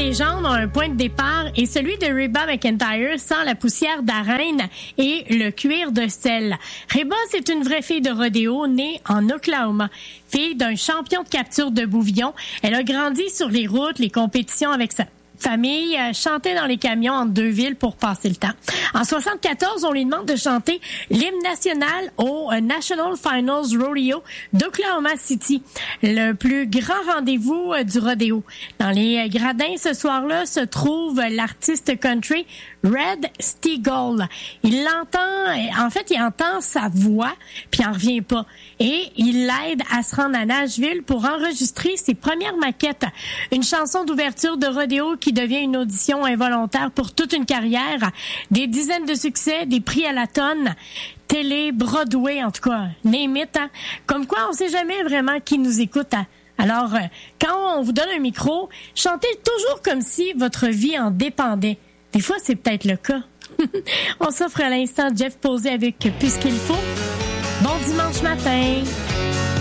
légende ont un point de départ et celui de Reba McEntire sans la poussière d'arène et le cuir de sel. Reba, c'est une vraie fille de rodéo née en Oklahoma. Fille d'un champion de capture de bouvillon, elle a grandi sur les routes, les compétitions avec sa famille, chantait dans les camions entre deux villes pour passer le temps. En 74, on lui demande de chanter l'hymne national au National Finals Rodeo d'Oklahoma City, le plus grand rendez-vous du rodéo. Dans les gradins ce soir-là se trouve l'artiste country Red Steagall. Il entend sa voix, puis il en revient pas. Et il l'aide à se rendre à Nashville pour enregistrer ses premières maquettes. Une chanson d'ouverture de rodéo qui devient une audition involontaire pour toute une carrière. Des dizaines de succès, des prix à la tonne, télé, Broadway, en tout cas, name it, hein. Comme quoi, on sait jamais vraiment qui nous écoute, hein. Alors, quand on vous donne un micro, chantez toujours comme si votre vie en dépendait. Des fois, c'est peut-être le cas. On s'offre à l'instant Jeff Posey avec Puisqu'il faut. Bon dimanche matin.